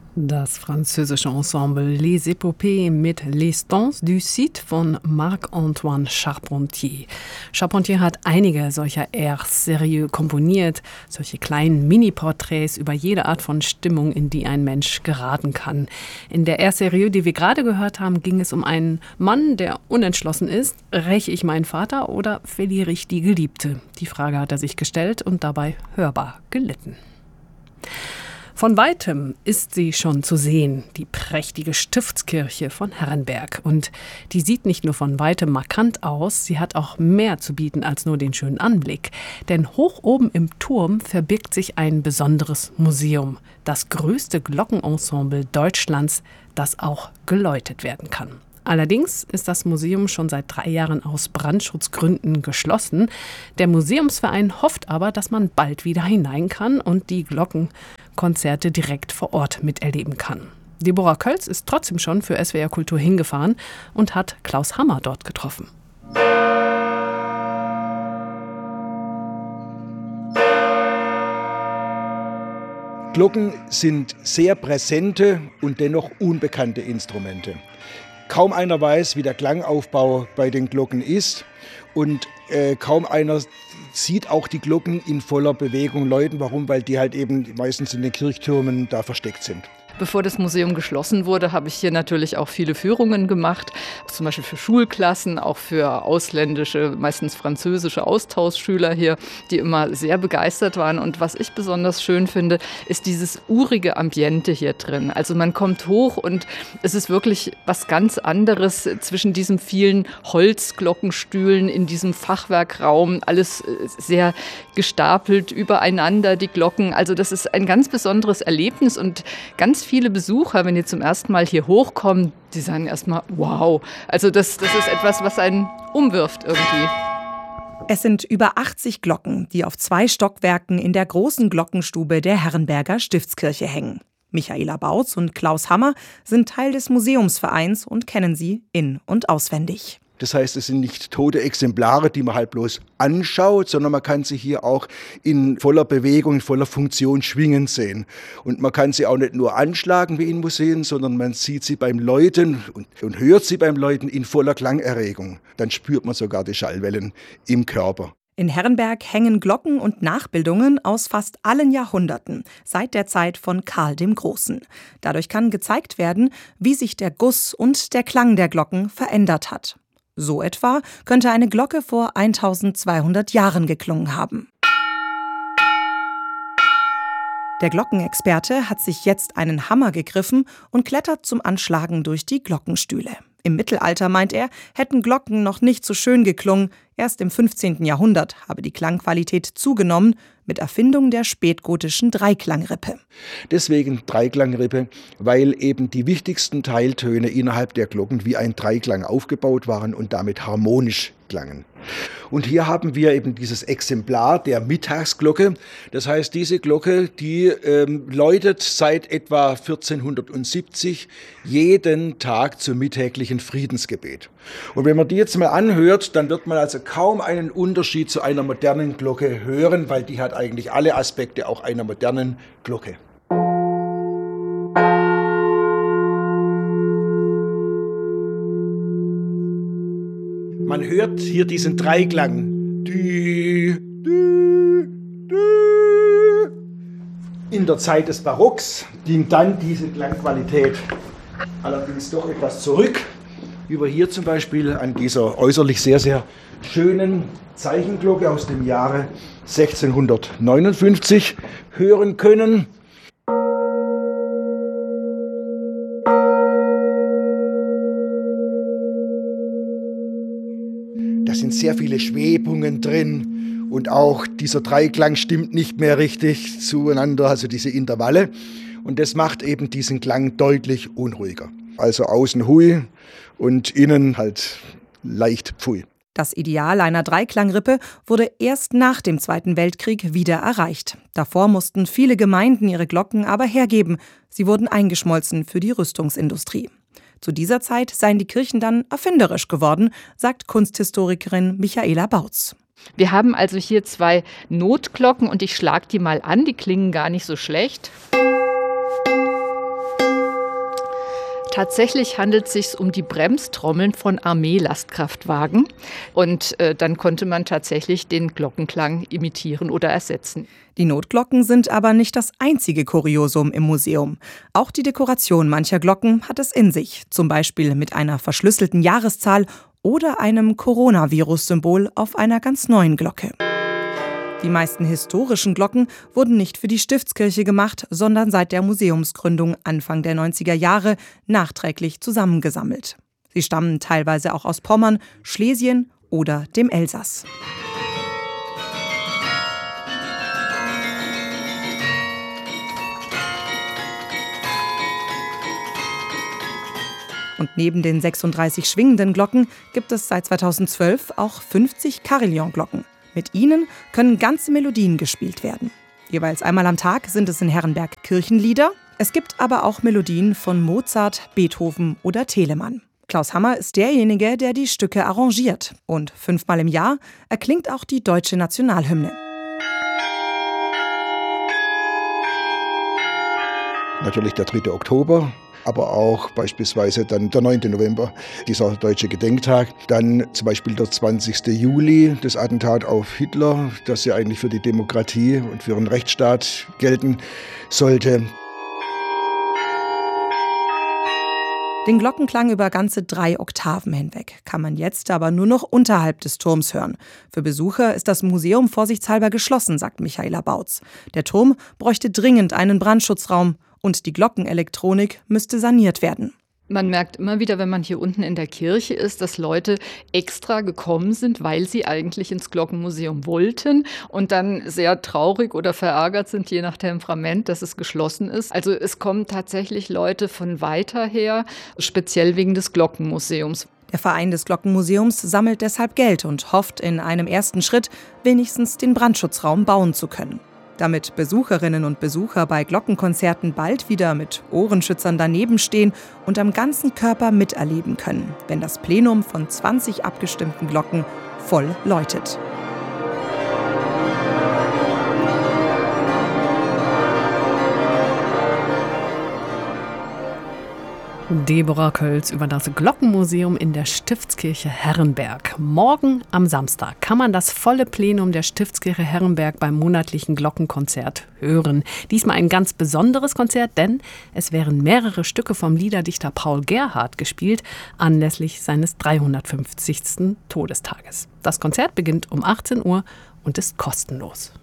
Das französische Ensemble Les Épopées mit Les Stances du Cid von Marc-Antoine Charpentier. Charpentier hat einige solcher Airs sérieux komponiert, solche kleinen Mini-Porträts über jede Art von Stimmung, in die ein Mensch geraten kann. In der Air sérieux, die wir gerade gehört haben, ging es um einen Mann, der unentschlossen ist, räche ich meinen Vater oder verliere ich die Geliebte? Die Frage hat er sich gestellt und dabei hörbar gelitten. Von Weitem ist sie schon zu sehen, die prächtige Stiftskirche von Herrenberg. Und die sieht nicht nur von Weitem markant aus, sie hat auch mehr zu bieten als nur den schönen Anblick. Denn hoch oben im Turm verbirgt sich ein besonderes Museum, das größte Glockenensemble Deutschlands, das auch geläutet werden kann. Allerdings ist das Museum schon seit 3 Jahren aus Brandschutzgründen geschlossen. Der Museumsverein hofft aber, dass man bald wieder hinein kann und die Glockenkonzerte direkt vor Ort miterleben kann. Deborah Kölz ist trotzdem schon für SWR Kultur hingefahren und hat Klaus Hammer dort getroffen. Glocken sind sehr präsente und dennoch unbekannte Instrumente. Kaum einer weiß, wie der Klangaufbau bei den Glocken ist und kaum einer sieht auch die Glocken in voller Bewegung läuten. Warum? Weil die halt eben meistens in den Kirchtürmen da versteckt sind. Bevor das Museum geschlossen wurde, habe ich hier natürlich auch viele Führungen gemacht, zum Beispiel für Schulklassen, auch für ausländische, meistens französische Austauschschüler hier, die immer sehr begeistert waren. Und was ich besonders schön finde, ist dieses urige Ambiente hier drin. Also man kommt hoch und es ist wirklich was ganz anderes zwischen diesen vielen Holzglockenstühlen in diesem Fachwerkraum, alles sehr gestapelt übereinander, die Glocken. Also das ist ein ganz besonderes Erlebnis und ganz viele Besucher, wenn die zum ersten Mal hier hochkommen, die sagen erstmal, wow. Also das ist etwas, was einen umwirft irgendwie. Es sind über 80 Glocken, die auf 2 Stockwerken in der großen Glockenstube der Herrenberger Stiftskirche hängen. Michaela Bautz und Klaus Hammer sind Teil des Museumsvereins und kennen sie in- und auswendig. Das heißt, es sind nicht tote Exemplare, die man halt bloß anschaut, sondern man kann sie hier auch in voller Bewegung, in voller Funktion schwingen sehen. Und man kann sie auch nicht nur anschlagen wie in Museen, sondern man sieht sie beim Läuten und hört sie beim Läuten in voller Klangerregung. Dann spürt man sogar die Schallwellen im Körper. In Herrenberg hängen Glocken und Nachbildungen aus fast allen Jahrhunderten, seit der Zeit von Karl dem Großen. Dadurch kann gezeigt werden, wie sich der Guss und der Klang der Glocken verändert hat. So etwa könnte eine Glocke vor 1200 Jahren geklungen haben. Der Glockenexperte hat sich jetzt einen Hammer gegriffen und klettert zum Anschlagen durch die Glockenstühle. Im Mittelalter, meint er, hätten Glocken noch nicht so schön geklungen. Erst im 15. Jahrhundert habe die Klangqualität zugenommen mit Erfindung der spätgotischen Dreiklangrippe. Deswegen Dreiklangrippe, weil eben die wichtigsten Teiltöne innerhalb der Glocken wie ein Dreiklang aufgebaut waren und damit harmonisch klangen. Und hier haben wir eben dieses Exemplar der Mittagsglocke. Das heißt, diese Glocke, die läutet seit etwa 1470 jeden Tag zum mittäglichen Friedensgebet. Und wenn man die jetzt mal anhört, dann wird man also kaum einen Unterschied zu einer modernen Glocke hören, weil die hat eigentlich alle Aspekte auch einer modernen Glocke. Man hört hier diesen Dreiklang. Dü, dü, dü. In der Zeit des Barocks ging dann diese Klangqualität allerdings doch etwas zurück, wie wir hier zum Beispiel an dieser äußerlich sehr, sehr schönen Zeichenglocke aus dem Jahre 1659 hören können. Da sind sehr viele Schwebungen drin und auch dieser Dreiklang stimmt nicht mehr richtig zueinander, also diese Intervalle. Und das macht eben diesen Klang deutlich unruhiger. Also außen hui und innen halt leicht pfui. Das Ideal einer Dreiklangrippe wurde erst nach dem Zweiten Weltkrieg wieder erreicht. Davor mussten viele Gemeinden ihre Glocken aber hergeben. Sie wurden eingeschmolzen für die Rüstungsindustrie. Zu dieser Zeit seien die Kirchen dann erfinderisch geworden, sagt Kunsthistorikerin Michaela Bautz. Wir haben also hier 2 Notglocken und ich schlage die mal an, die klingen gar nicht so schlecht. Tatsächlich handelt es sich um die Bremstrommeln von Armeelastkraftwagen. Und dann konnte man tatsächlich den Glockenklang imitieren oder ersetzen. Die Notglocken sind aber nicht das einzige Kuriosum im Museum. Auch die Dekoration mancher Glocken hat es in sich, zum Beispiel mit einer verschlüsselten Jahreszahl oder einem Coronavirus-Symbol auf einer ganz neuen Glocke. Die meisten historischen Glocken wurden nicht für die Stiftskirche gemacht, sondern seit der Museumsgründung Anfang der 90er Jahre nachträglich zusammengesammelt. Sie stammen teilweise auch aus Pommern, Schlesien oder dem Elsass. Und neben den 36 schwingenden Glocken gibt es seit 2012 auch 50 Carillon-Glocken. Mit ihnen können ganze Melodien gespielt werden. Jeweils einmal am Tag sind es in Herrenberg Kirchenlieder. Es gibt aber auch Melodien von Mozart, Beethoven oder Telemann. Klaus Hammer ist derjenige, der die Stücke arrangiert. Und 5-mal im Jahr erklingt auch die deutsche Nationalhymne. Natürlich der 3. Oktober. Aber auch beispielsweise dann der 9. November, dieser deutsche Gedenktag. Dann zum Beispiel der 20. Juli, das Attentat auf Hitler, das ja eigentlich für die Demokratie und für einen Rechtsstaat gelten sollte. Den Glockenklang über ganze 3 Oktaven hinweg kann man jetzt aber nur noch unterhalb des Turms hören. Für Besucher ist das Museum vorsichtshalber geschlossen, sagt Michaela Bautz. Der Turm bräuchte dringend einen Brandschutzraum und die Glockenelektronik müsste saniert werden. Man merkt immer wieder, wenn man hier unten in der Kirche ist, dass Leute extra gekommen sind, weil sie eigentlich ins Glockenmuseum wollten und dann sehr traurig oder verärgert sind, je nach Temperament, dass es geschlossen ist. Also es kommen tatsächlich Leute von weiter her, speziell wegen des Glockenmuseums. Der Verein des Glockenmuseums sammelt deshalb Geld und hofft, in einem ersten Schritt wenigstens den Brandschutzraum bauen zu können. Damit Besucherinnen und Besucher bei Glockenkonzerten bald wieder mit Ohrenschützern daneben stehen und am ganzen Körper miterleben können, wenn das Plenum von 20 abgestimmten Glocken voll läutet. Deborah Kölz über das Glockenmuseum in der Stiftskirche Herrenberg. Morgen am Samstag kann man das volle Plenum der Stiftskirche Herrenberg beim monatlichen Glockenkonzert hören. Diesmal ein ganz besonderes Konzert, denn es werden mehrere Stücke vom Liederdichter Paul Gerhardt gespielt, anlässlich seines 350. Todestages. Das Konzert beginnt um 18 Uhr und ist kostenlos.